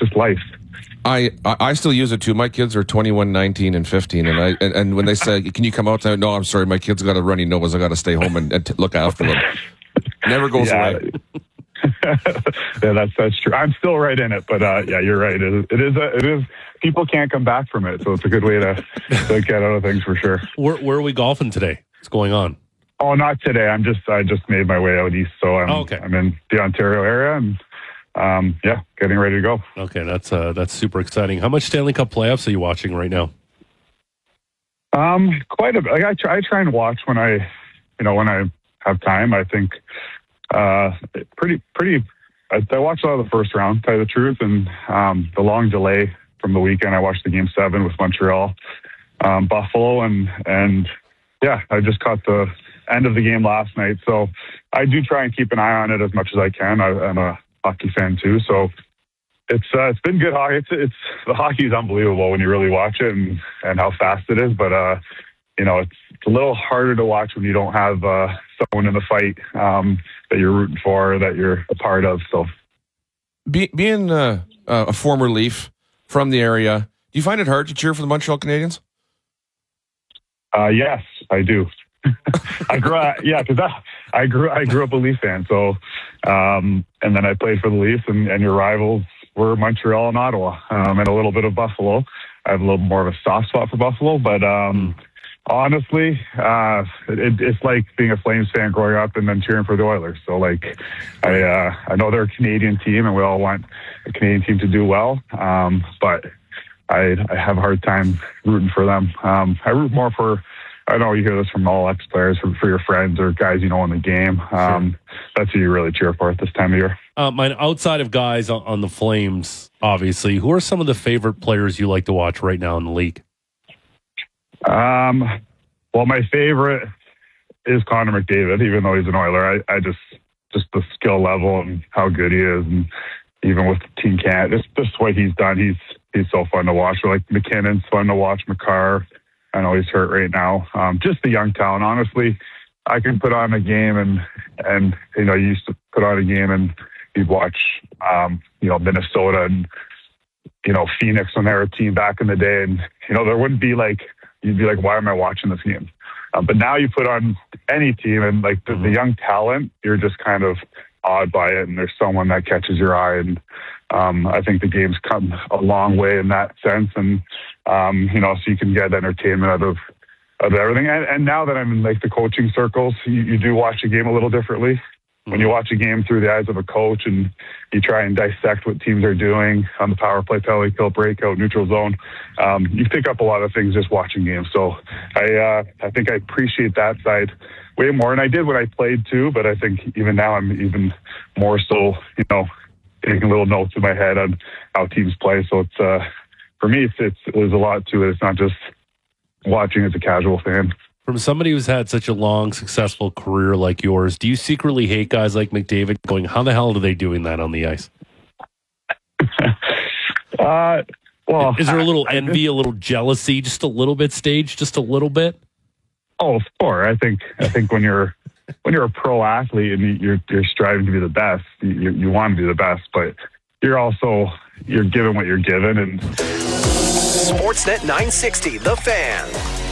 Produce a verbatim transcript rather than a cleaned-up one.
just life. I, I still use it too. My kids are twenty-one, nineteen, and fifteen, and I and, and when they say, "Can you come out tonight?" No, I'm sorry, my kids got a runny nose. I got to stay home and, and t- look after them. Never goes yeah. away. yeah, that's that's true. I'm still right in it, but uh, yeah, you're right. It is, it is. A, it is. People can't come back from it, so it's a good way to, to get out of things for sure. Where, where are we golfing today? What's going on? Oh, not today. I'm just. I just made my way out east, so I'm. Oh, okay. I'm in the Ontario area, and um, yeah, getting ready to go. Okay, that's uh, that's super exciting. How much Stanley Cup playoffs are you watching right now? Um, quite a bit. Like I try. I try and watch when I, you know, when I have time. I think. Uh, pretty, pretty. I, I watched a lot of the first round, to tell you the truth, and um, the long delay from the weekend. I watched the game seven with Montreal, um, Buffalo, and and yeah, I just caught the end of the game last night. So I do try and keep an eye on it as much as I can. I, I'm a hockey fan too, so it's uh, it's been good hockey. It's it's the hockey is unbelievable when you really watch it and and how fast it is. But uh, you know, it's, it's a little harder to watch when you don't have uh, someone in the fight um, that you're rooting for, or that you're a part of. So, Be, being uh, a former Leaf from the area, do you find it hard to cheer for the Montreal Canadiens? Uh, yes, I do. I grew up, yeah, because I, I grew I grew up a Leaf fan. So, um, and then I played for the Leafs, and, and your rivals were Montreal and Ottawa, um, and a little bit of Buffalo. I have a little more of a soft spot for Buffalo, but um, honestly, uh, it, it's like being a Flames fan growing up and then cheering for the Oilers. So, like, I uh, I know they're a Canadian team, and we all want a Canadian team to do well, um, but I, I have a hard time rooting for them. Um, I root more for. I know you hear this from all ex-players, for, for your friends or guys you know in the game. Um, sure. That's who you really cheer for at this time of year. Um, outside of guys on, on the Flames, obviously, who are some of the favorite players you like to watch right now in the league? Um, well, my favorite is Connor McDavid, even though he's an Oiler. I, I just, just the skill level and how good he is, and even with Team Canada, just, just what he's done, he's he's so fun to watch. Like McKinnon's fun to watch. Makar, I know he's hurt right now. Um, just the young talent. Honestly, I can put on a game and, and, you know, you used to put on a game and you'd watch, um, you know, Minnesota and, you know, Phoenix when they were a team back in the day. And, you know, there wouldn't be like, you'd be like, why am I watching this game? Um, but now you put on any team and like the, the young talent, you're just kind of awed by it. And there's someone that catches your eye. And um, I think the game's come a long way in that sense. And, um, you know, so you can get entertainment out of, of everything. And, and now that I'm in like the coaching circles, you, you do watch a game a little differently. When you watch a game through the eyes of a coach and you try and dissect what teams are doing on the power play, penalty kill, breakout, neutral zone, um, you pick up a lot of things just watching games. So I, uh, I think I appreciate that side way more. And I did when I played too, but I think even now I'm even more so, you know, taking little notes in my head on how teams play. So it's, uh, for me, it's, it's, there's a lot to it. It's not just watching as a casual fan. From somebody who's had such a long, successful career like yours, do you secretly hate guys like McDavid going, how the hell are they doing that on the ice? uh, well, Is there a little I, envy, a little jealousy, just a little bit staged, just a little bit? Oh, of course. I think, I think when you're, when you're a pro athlete and you're, you're striving to be the best, you, you want to be the best, but you're also, you're given what you're given. And Sportsnet nine sixty, The Fan.